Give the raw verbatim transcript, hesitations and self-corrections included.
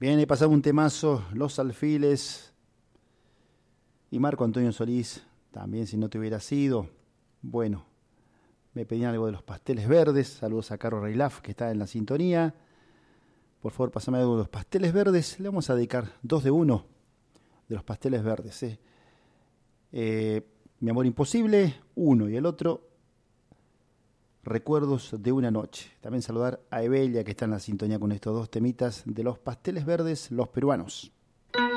Viene pasando un temazo, Los Alfiles y Marco Antonio Solís, también si no te hubiera sido. Bueno, me pedían algo de Los Pasteles Verdes, saludos a Caro Reilaf que está en la sintonía. Por favor, pasame algo de Los Pasteles Verdes, le vamos a dedicar dos de uno de Los Pasteles Verdes. ¿eh? Eh, Mi amor imposible, uno, y el otro, Recuerdos de una noche. También saludar a Evelia que está en la sintonía con estos dos temitas de Los Pasteles Verdes, los peruanos.